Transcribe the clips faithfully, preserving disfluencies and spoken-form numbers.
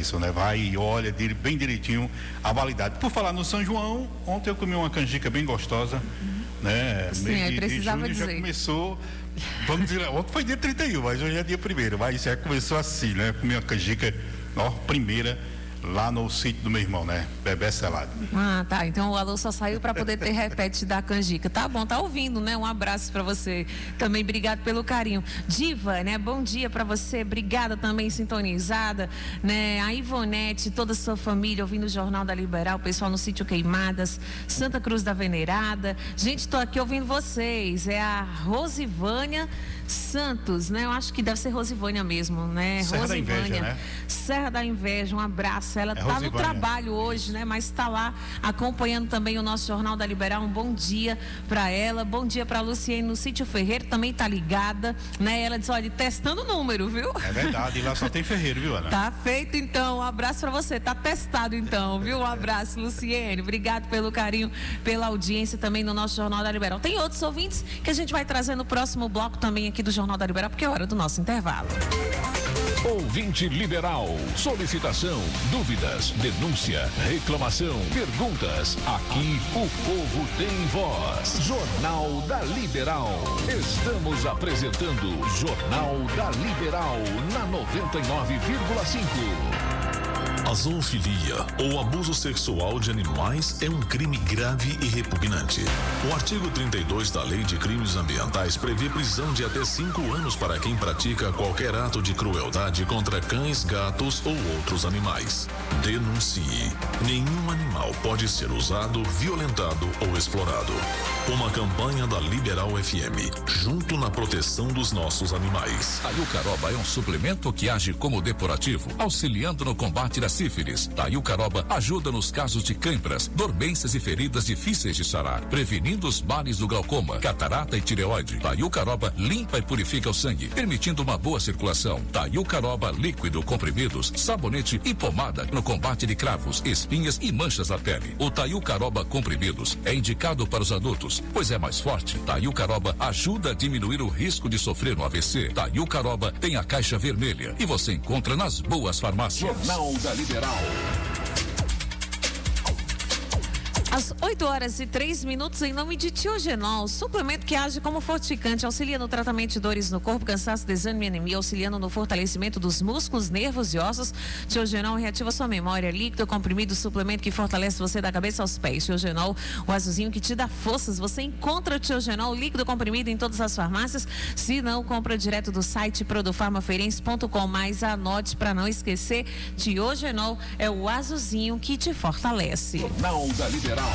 isso, né? Vai e olha bem direitinho a validade. Por falar no São João, ontem eu comi uma canjica bem gostosa, uhum. né? Sim, mês de, precisava de junho dizer. Já começou, vamos dizer, ontem foi dia trinta e um, mas hoje é dia primeiro, mas já começou assim, né? Comi uma canjica, ó, primeira, lá no sítio do meu irmão, né? Bebê Selado. Ah, tá. Então o alô só saiu para poder ter repete da canjica. Tá bom, tá ouvindo, né? Um abraço para você. Também obrigado pelo carinho. Diva, né? Bom dia para você. Obrigada também, sintonizada, né? A Ivonete, toda a sua família ouvindo o Jornal da Liberal, o pessoal no sítio Queimadas, Santa Cruz da Venerada. Gente, tô aqui ouvindo vocês. É a Rosivânia Santos, né? Eu acho que deve ser Rosivânia mesmo, né? Serra Rosivânia. da Inveja, né? Serra da Inveja, um abraço. Ela está é no trabalho hoje, né? Mas está lá acompanhando também o nosso Jornal da Liberal. Um bom dia para ela. Bom dia para a Luciene no Sítio Ferreiro, também está ligada, né? Ela diz, olha, testando o número, viu? É verdade, e lá só tem ferreiro, viu, Ana? Tá feito, então. Um abraço para você. Tá testado, então, viu? Um abraço, Luciene. Obrigado pelo carinho, pela audiência também no nosso Jornal da Liberal. Tem outros ouvintes que a gente vai trazer no próximo bloco também aqui do Jornal da Liberal, porque é hora do nosso intervalo. Ouvinte Liberal, solicitação, dúvidas, denúncia, reclamação, perguntas. Aqui o povo tem voz. Jornal da Liberal. Estamos apresentando Jornal da Liberal na noventa e nove vírgula cinco. A zoofilia ou abuso sexual de animais é um crime grave e repugnante. O artigo trinta e dois da Lei de Crimes Ambientais prevê prisão de até cinco anos para quem pratica qualquer ato de crueldade contra cães, gatos ou outros animais. Denuncie. Nenhum animal pode ser usado, violentado ou explorado. Uma campanha da Liberal F M, junto na proteção dos nossos animais. A Iucaroba é um suplemento que age como depurativo, auxiliando no combate da sífilis. A Iucaroba ajuda nos casos de cãibras, dormências e feridas difíceis de sarar, prevenindo os males do glaucoma, catarata e tireoide. A Iucaroba limpa e purifica o sangue, permitindo uma boa circulação. A Iucaroba líquido, comprimidos, sabonete e pomada no combate de cravos, espinhas e manchas na pele. O Taiucaroba comprimidos é indicado para os adultos, pois é mais forte. Taiucaroba ajuda a diminuir o risco de sofrer um A V C. Taiucaroba tem a caixa vermelha e você encontra nas boas farmácias. Jornal da Liberal. Às oito horas e três minutos, em nome de Tiogenol, suplemento que age como fortificante, auxilia no tratamento de dores no corpo, cansaço, desânimo e anemia, auxiliando no fortalecimento dos músculos, nervos e ossos. Tiogenol reativa sua memória, líquido, comprimido, suplemento que fortalece você da cabeça aos pés. Tiogenol, o azulzinho que te dá forças. Você encontra Tiogenol líquido comprimido em todas as farmácias. Se não, compra direto do site produfarmafeirense ponto com. Mas anote para não esquecer, Tiogenol é o azulzinho que te fortalece. Jornal da Liberal.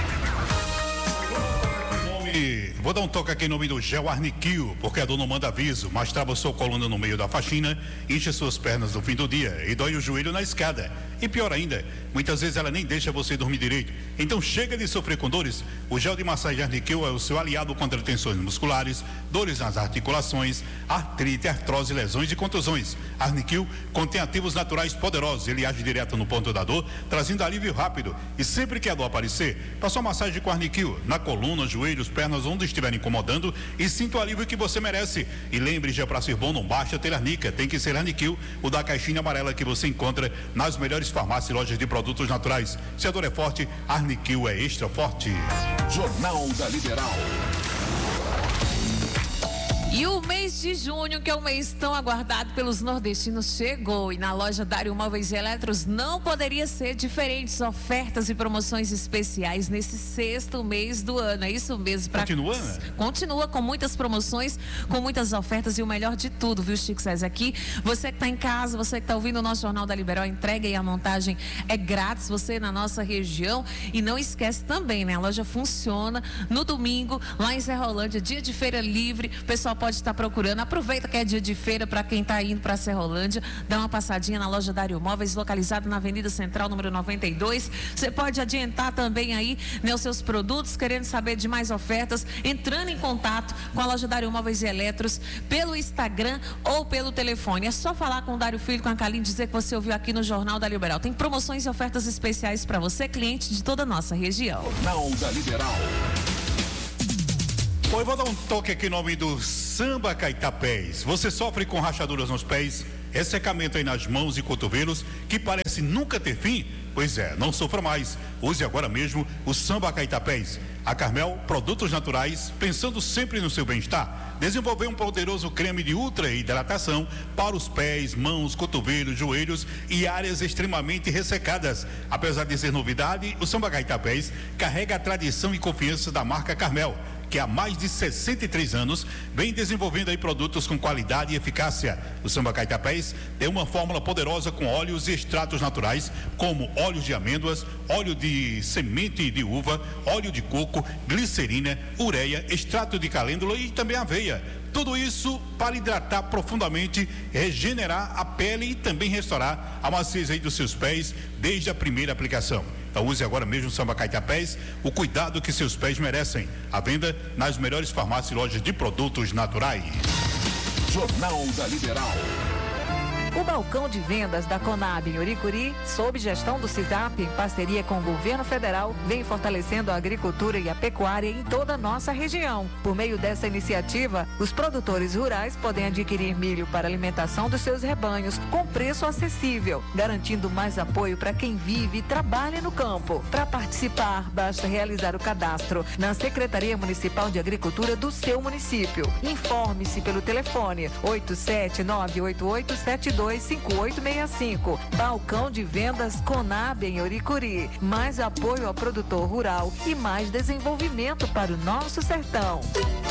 Vou dar um toque aqui em nome do Gel Arniquil, porque a dor não manda aviso, mas trava sua coluna no meio da faxina, enche suas pernas no fim do dia e dói o joelho na escada. E pior ainda, muitas vezes ela nem deixa você dormir direito. Então chega de sofrer com dores. O gel de massagem Arniquil é o seu aliado contra tensões musculares, dores nas articulações, artrite, artrose, lesões e contusões. Arniquil contém ativos naturais poderosos. Ele age direto no ponto da dor, trazendo alívio rápido. E sempre que a dor aparecer, faça uma massagem com Arniquil na coluna, joelhos, pernas, onde estiver incomodando e sinta o alívio que você merece. E lembre, já para ser bom não basta ter Arnica, tem que ser Arniquil, o da caixinha amarela que você encontra nas melhores farmácias e lojas de produtos naturais. Se a dor é forte, Arniquil é extra forte. Jornal da Liberal. E o mês de junho, que é um mês tão aguardado pelos nordestinos, chegou. E na loja Dário Móveis e Eletros não poderia ser diferentes ofertas e promoções especiais nesse sexto mês do ano. É isso mesmo. Pra... Continua, né? Continua com muitas promoções, com muitas ofertas e o melhor de tudo, viu, Chico César? Aqui, você que está em casa, você que está ouvindo o nosso Jornal da Liberal, a entrega e a montagem é grátis, você na nossa região. E não esquece também, né? A loja funciona no domingo, lá em Serrolândia, dia de feira livre. O pessoal pode estar procurando, aproveita que é dia de feira para quem está indo para Serrolândia, dá uma passadinha na loja Dário Móveis, localizado na Avenida Central, número noventa e dois. Você pode adiantar também aí, né, os seus produtos, querendo saber de mais ofertas, entrando em contato com a loja Dário Móveis e Eletros pelo Instagram ou pelo telefone. É só falar com o Dário Filho, com a Kaline, dizer que você ouviu aqui no Jornal da Liberal. Tem promoções e ofertas especiais para você, cliente de toda a nossa região. Jornal da Liberal. Oi, vou dar um toque aqui em nome do Samba Caetapés. Você sofre com rachaduras nos pés? ressecamento aí nas mãos e cotovelos que parece nunca ter fim? Pois é, não sofra mais. Use agora mesmo o Samba Caetapés. A Carmel, produtos naturais, pensando sempre no seu bem-estar, desenvolveu um poderoso creme de ultra hidratação para os pés, mãos, cotovelos, joelhos e áreas extremamente ressecadas. Apesar de ser novidade, o Samba Caetapés carrega a tradição e confiança da marca Carmel, que há mais de sessenta e três anos vem desenvolvendo aí produtos com qualidade e eficácia. O Samba Caetapés tem uma fórmula poderosa com óleos e extratos naturais, como óleos de amêndoas, óleo de semente de uva, óleo de coco, glicerina, ureia, extrato de calêndula e também aveia. Tudo isso para hidratar profundamente, regenerar a pele e também restaurar a maciez aí dos seus pés desde a primeira aplicação. Então use agora mesmo o Samba Caetapés, o cuidado que seus pés merecem. À venda nas melhores farmácias e lojas de produtos naturais. Jornal da Liberal. O balcão de vendas da Conab em Uricuri, sob gestão do CISAP, em parceria com o governo federal, vem fortalecendo a agricultura e a pecuária em toda a nossa região. Por meio dessa iniciativa, os produtores rurais podem adquirir milho para alimentação dos seus rebanhos com preço acessível, garantindo mais apoio para quem vive e trabalha no campo. Para participar, basta realizar o cadastro na Secretaria Municipal de Agricultura do seu município. Informe-se pelo telefone oito sete nove oito oito sete dois cinco oito seis cinco. Balcão de vendas Conab em Uricuri. Mais apoio ao produtor rural e mais desenvolvimento para o nosso sertão.